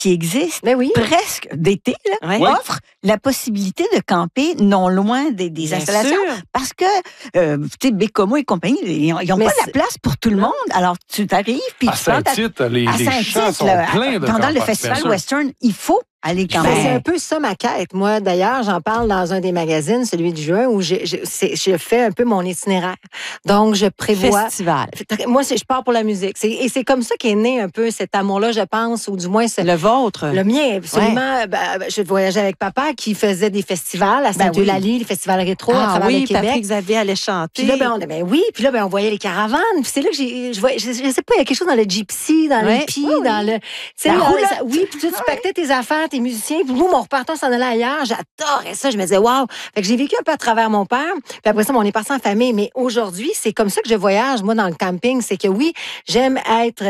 qui existe, Ben oui. presque d'été, là, Ouais. offre la possibilité de camper non loin des Bien installations. sûr. Parce que, tu sais, Bécomo et compagnie, ils n'ont Mais pas c'est- la place pour tout le monde. Alors, tu t'arrives, puis À tu prends ta... Saint-Tite, les À champs Saint-Tite, sont là, pleins de pendant le campagnes, festival bien sûr. western, il faut aller camper. Ben, c'est un peu ça ma quête. Moi, d'ailleurs, j'en parle dans un des magazines, celui du juin, où je fais un peu mon itinéraire. Donc, je prévois... Festival. Moi, je pars pour la musique. Et c'est comme ça qu'est né un peu cet amour-là, je pense, ou du moins Le vôtre. le mien, absolument. Je voyageais avec papa qui faisait des festivals à Saint-Eulalie, les festivals rétro à travers le oui, Québec. Patrick Xavier allait chanter. Puis là, on voyait les caravanes. Puis c'est là que je sais pas, il y a quelque chose dans le gypsy, dans le hippie, dans le... Tu sais, La là, roulotte. oui, puis tu pactais tes affaires, tes musiciens. Puis nous, mon repartant s'en allait ailleurs. J'adorais ça. Je me disais, waouh. Fait que j'ai vécu un peu à travers mon père. Puis après ça, on est parti en famille. Mais aujourd'hui, c'est comme ça que je voyage, moi, dans le camping. C'est que oui, j'aime être,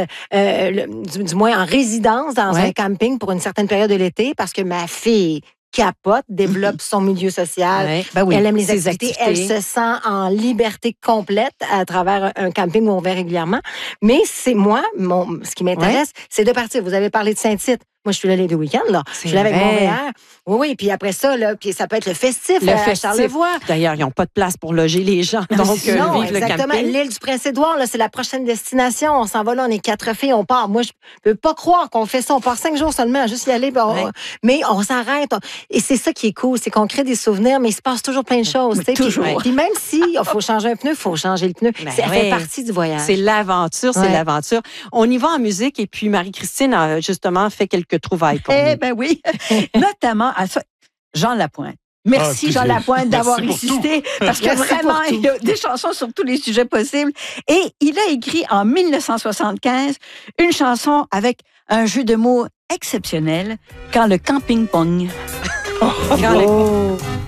du moins en résidence dans un camping pour une certaine période de l'été parce que ma fille capote, développe son milieu social. Ouais. Ben oui, Elle aime les ses activités. Elle se sent en liberté complète à travers un camping où on va régulièrement. Mais c'est moi, ce qui m'intéresse, c'est de partir. Vous avez parlé de Saint-Tite. Moi, je suis là les 2 week-ends, là. Je suis là avec vrai. Montréal. Oui, puis après ça, là, puis ça peut être le festif Le à festif. Charlevoix. D'ailleurs, ils n'ont pas de place pour loger les gens. Donc, Non, vive le exactement. camping. L'île du Prince-Édouard, là, c'est la prochaine destination. On s'en va là, on est 4 filles, on part. Moi, je peux pas croire qu'on fait ça. On part 5 jours seulement, juste y aller. Mais on s'arrête. Et c'est ça qui est cool, c'est qu'on crée des souvenirs, mais il se passe toujours plein de choses. tu sais. toujours. Puis même si il faut changer un pneu, il faut changer le pneu. Ben Ça fait oui. partie du voyage. C'est l'aventure, c'est Ouais. l'aventure. On y va en musique et puis Marie-Christine a justement fait quelques trouvailles pour nous. Ben oui, notamment à ça, Jean Lapointe. Merci, puis Jean Lapointe, d'avoir merci pour existé, parce que Merci vraiment, pour tout. il y a des chansons sur tous les sujets possibles. Et il a écrit en 1975 une chanson avec un jeu de mots exceptionnel, Quand le camping pogne. Quand le-